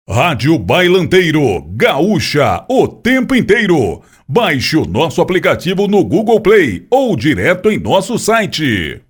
Rádio Bailanteiro, gaúcha, o tempo inteiro. Baixe o nosso aplicativo no Google Play ou direto em nosso site.